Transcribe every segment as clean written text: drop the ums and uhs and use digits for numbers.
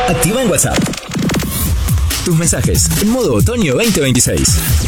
Activa en WhatsApp tus mensajes en modo otoño 2026.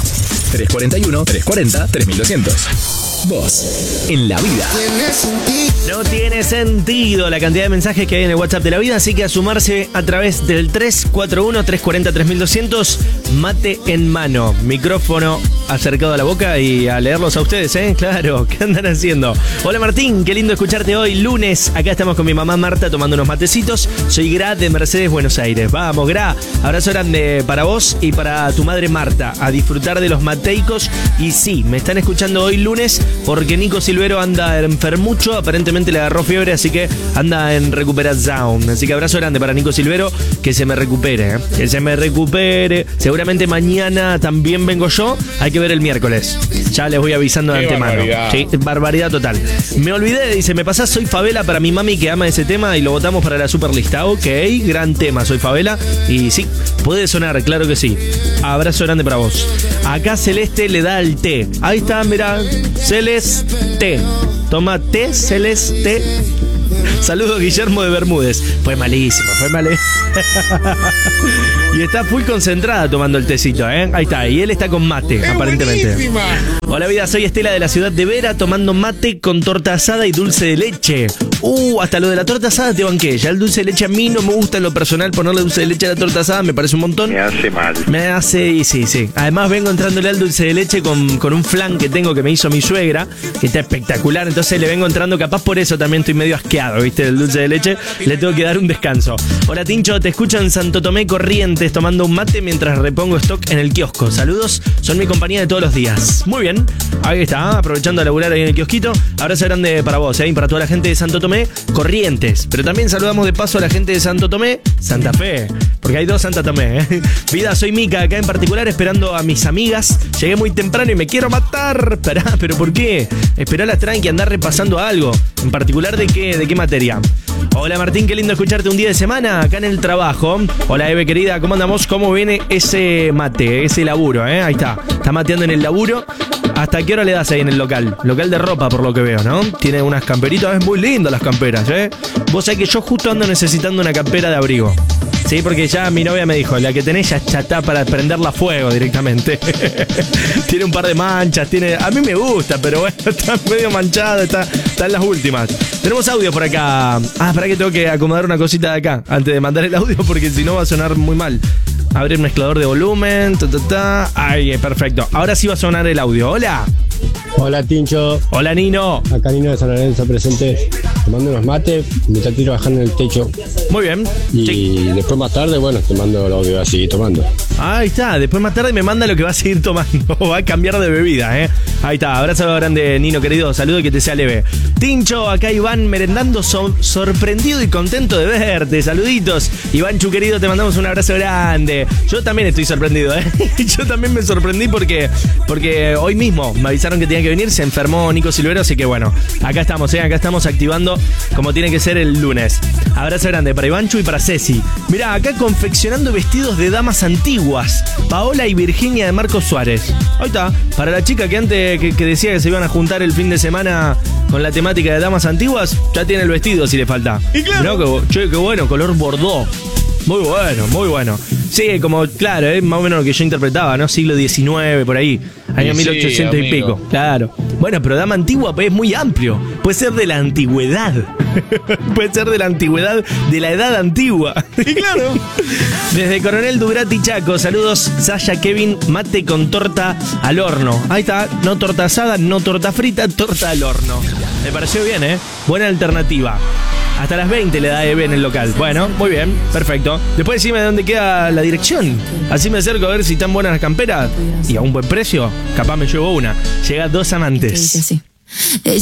341-340-3200. Vos, en la vida. No tiene sentido la cantidad de mensajes que hay en el WhatsApp de la vida, así que a sumarse a través del 341-340-3200, mate en mano, micrófono acercado a la boca y a leerlos a ustedes, ¿eh? Claro, ¿qué andan haciendo? Hola Martín, qué lindo escucharte hoy, lunes. Acá estamos con mi mamá Marta tomando unos matecitos. Soy Gra de Mercedes, Buenos Aires. Vamos, Gra. Abrazo grande para vos y para tu madre Marta. A disfrutar de los mateicos. Y sí, me están escuchando hoy lunes porque Nico Silvero anda enfermucho, aparentemente le agarró fiebre, así que anda en recuperación. Así que abrazo grande para Nico Silvero, que se me recupere, ¿eh? Que se me recupere. Seguramente mañana también vengo yo, hay que ver el miércoles. Ya les voy avisando de antemano. Barbaridad. Sí, barbaridad total. Me olvidé, dice, me pasás Soy Favela para mi mami que ama ese tema y lo votamos para la superlista. Ok, gran tema, Soy Favela. Y sí, puede sonar, claro que sí. Abrazo grande para vos. Acá Celeste le da el té. Ahí está, mirá, Celeste. Toma té, Celeste. Saludos, Guillermo de Bermúdez. Fue malísimo, fue malísimo. Y está full concentrada tomando el tecito, ¿eh? Ahí está, y él está con mate, aparentemente. Buenísima. Hola vida, soy Estela de la ciudad de Vera, tomando mate con torta asada y dulce de leche. Hasta lo de la torta asada te banqué. Ya el dulce de leche a mí no me gusta en lo personal, ponerle dulce de leche a la torta asada me parece un montón. Me hace mal. Me hace, y sí. Además vengo entrándole al dulce de leche con un flan que tengo que me hizo mi suegra, que está espectacular, entonces le vengo entrando, capaz por eso también estoy medio asqueado, ¿viste? Del dulce de leche, le tengo que dar un descanso. Hola Tincho, te escucho en Santo Tomé Corrientes tomando un mate mientras repongo stock en el kiosco. Saludos, son mi compañía de todos los días. Muy bien, ahí está, aprovechando a laburar ahí en el kiosquito. Abrazo grande para vos, y para toda la gente de Santo Tomé Corrientes. Pero también saludamos de paso a la gente de Santo Tomé Santa Fe, porque hay dos Santa Tomé, ¿eh? Vida, soy Mica, acá en particular esperando a mis amigas. Llegué muy temprano y me quiero matar. ¿Pero por qué? Esperá la tranqui, andar repasando algo. En particular, ¿de qué materia? Hola Martín, qué lindo escucharte un día de semana acá en el trabajo. Hola Eve querida, ¿cómo andamos? ¿Cómo viene ese mate, ese laburo? Ahí está mateando en el laburo. ¿Hasta qué hora le das ahí en el local? Local de ropa, por lo que veo, ¿no? Tiene unas camperitas, es muy lindas las camperas, ¿eh? Vos sabés que yo justo ando necesitando una campera de abrigo. Sí, porque ya mi novia me dijo, la que tenés ya está para prenderla a fuego directamente. Tiene un par de manchas, a mí me gusta, pero bueno, está medio manchada, está en las últimas. Tenemos audio por acá. Para que tengo que acomodar una cosita de acá antes de mandar el audio, porque si no va a sonar muy mal. Abrir mezclador de volumen, Ahí, perfecto. Ahora sí va a sonar el audio. Hola. Hola Tincho. Hola Nino. Acá Nino de San Lorenzo presente, tomando unos mates, mientras estoy trabajando en el techo. Muy bien. Y sí. Después más tarde, bueno, te mando lo que va a seguir tomando. Ahí está, después más tarde me manda lo que va a seguir tomando. Va a cambiar de bebida, ¿eh? Ahí está, abrazo grande Nino querido, saludo y que te sea leve. Tincho, acá Iván merendando, sorprendido y contento de verte. Saluditos. Iván querido, te mandamos un abrazo grande. Yo también estoy sorprendido, ¿eh? Yo también me sorprendí porque hoy mismo me avisaron que tenía que venir, se enfermó Nico Silvero, así que bueno, acá estamos, acá estamos activando como tiene que ser el lunes. Abrazo grande para Ivanchu y para Ceci. Mirá, acá confeccionando vestidos de damas antiguas, Paola y Virginia de Marcos Suárez. Ahí está, para la chica que antes que decía que se iban a juntar el fin de semana con la temática de damas antiguas, ya tiene el vestido si le falta. Y claro. Mirá qué bueno, color bordó. Muy bueno, muy bueno. Sí, como, claro, más o menos lo que yo interpretaba, ¿no? Siglo XIX, por ahí. Año 1800 y pico. Claro. Bueno, pero dama antigua es muy amplio. Puede ser de la antigüedad. Puede ser de la antigüedad, de la edad antigua. Y claro. Desde Coronel Dubrati Chaco, saludos, Sasha, Kevin, mate con torta al horno. Ahí está, no torta asada, no torta frita, torta al horno. Me pareció bien, ¿eh? Buena alternativa. Hasta las 20 le da Eve en el local. Bueno, muy bien, perfecto. Después decime de dónde queda la dirección. Así me acerco a ver si están buenas las camperas. Y a un buen precio, capaz me llevo una. Llega Dos Amantes.